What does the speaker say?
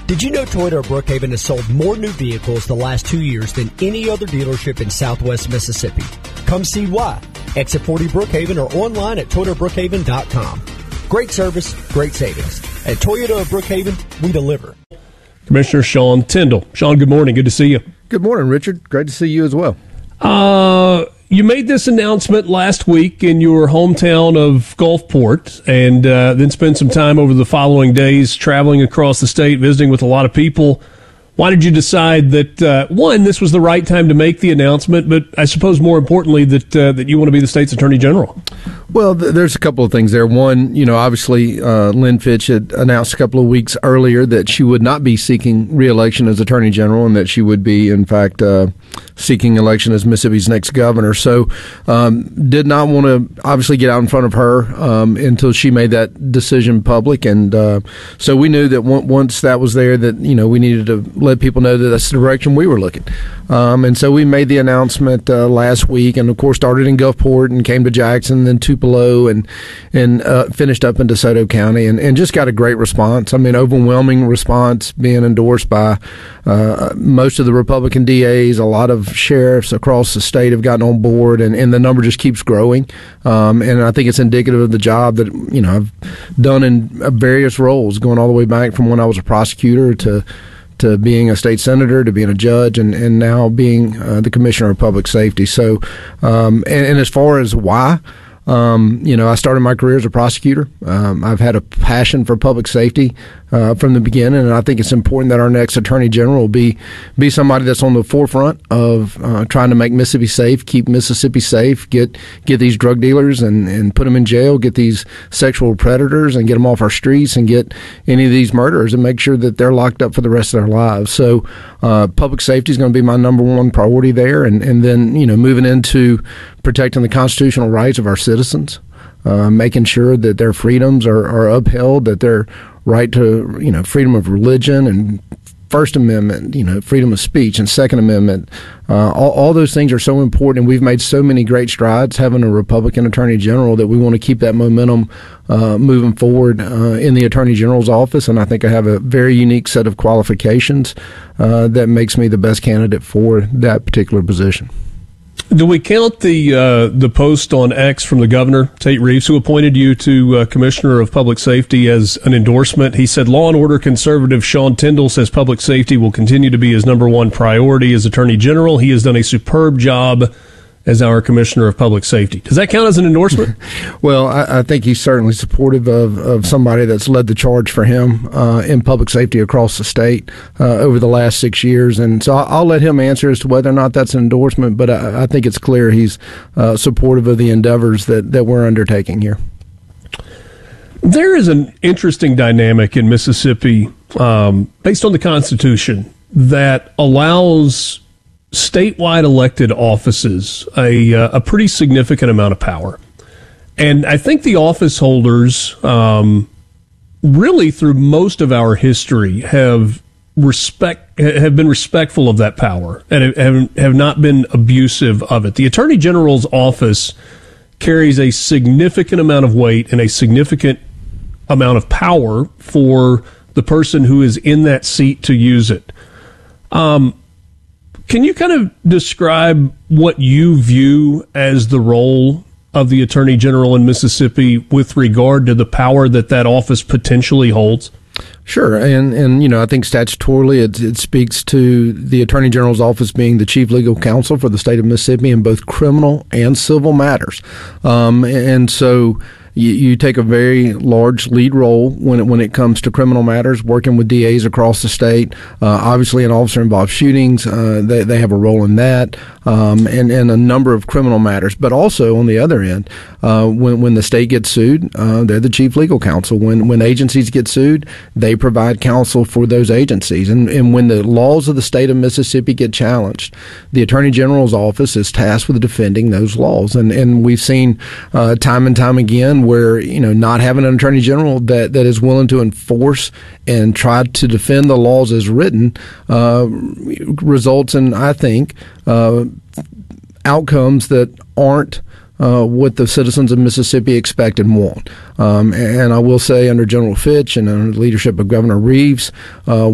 Did you know Toyota of Brookhaven has sold more new vehicles the last 2 years than any other dealership in Southwest Mississippi? Come see why. Exit 40 Brookhaven or online at ToyotaBrookhaven.com. Great service, great savings. At Toyota of Brookhaven, we deliver. Commissioner Sean Tindell. Sean, good morning. Good to see you. Good morning, Richard. Great to see you as well. You made this announcement last week in your hometown of Gulfport, and then spent some time over the following days traveling across the state, visiting with a lot of people. Why did you decide that, one, this was the right time to make the announcement, but I suppose more importantly that you want to be the state's attorney general? Well, there's a couple of things there. One, obviously Lynn Fitch had announced a couple of weeks earlier that she would not be seeking re-election as attorney general and that she would be, in fact, seeking election as Mississippi's next governor. So did not want to obviously get out in front of her until she made that decision public. And so we knew that once that was there that, we needed to let people know that that's the direction we were looking. And so we made the announcement last week and, of course, started in Gulfport and came to Jackson, then Tupelo and finished up in DeSoto County and just got a great response. I mean, overwhelming response being endorsed by most of the Republican DAs. A lot of sheriffs across the state have gotten on board, and the number just keeps growing. And I think it's indicative of the job that, I've done in various roles, going all the way back from when I was a prosecutor to being a state senator, to being a judge, and now being the commissioner of public safety. So, and as far as why, I started my career as a prosecutor. I've had a passion for public safety from the beginning, and I think it's important that our next attorney general be somebody that's on the forefront of trying to make Mississippi safe, keep Mississippi safe, get these drug dealers and put them in jail, get these sexual predators and get them off our streets, and get any of these murderers and make sure that they're locked up for the rest of their lives. So public safety is going to be my number one priority there, and then moving into protecting the constitutional rights of our citizens, making sure that their freedoms are upheld, that their right to freedom of religion and First Amendment, freedom of speech and Second Amendment, all those things are so important. And we've made so many great strides having a Republican attorney general that we want to keep that momentum moving forward in the attorney general's office. And I think I have a very unique set of qualifications that makes me the best candidate for that particular position. Do we count the post on X from the governor, Tate Reeves, who appointed you to Commissioner of Public Safety, as an endorsement? He said, law and order conservative Sean Tindell says public safety will continue to be his number one priority as Attorney General. He has done a superb job as our Commissioner of Public Safety. Does that count as an endorsement? Well, I think he's certainly supportive of somebody that's led the charge for him in public safety across the state over the last 6 years. And so I'll let him answer as to whether or not that's an endorsement, but I think it's clear he's supportive of the endeavors that we're undertaking here. There is an interesting dynamic in Mississippi based on the Constitution that allows statewide elected offices a pretty significant amount of power. And I think the office holders, really through most of our history, have been respectful of that power and have not been abusive of it. The Attorney General's office carries a significant amount of weight and a significant amount of power for the person who is in that seat to use it. Can you kind of describe what you view as the role of the Attorney General in Mississippi with regard to the power that office potentially holds? Sure, and I think statutorily it speaks to the Attorney General's office being the chief legal counsel for the state of Mississippi in both criminal and civil matters, and so you take a very large lead role when it comes to criminal matters, working with DAs across the state. Obviously, in officer-involved shootings, they have a role in that, and a number of criminal matters. But also, on the other end, when the state gets sued, they're the chief legal counsel. When agencies get sued, they provide counsel for those agencies. And when the laws of the state of Mississippi get challenged, the Attorney General's office is tasked with defending those laws. And we've seen time and time again where not having an attorney general that is willing to enforce and try to defend the laws as written results in, I think, outcomes that aren't what the citizens of Mississippi expect and want. And I will say, under General Fitch and under the leadership of Governor Reeves,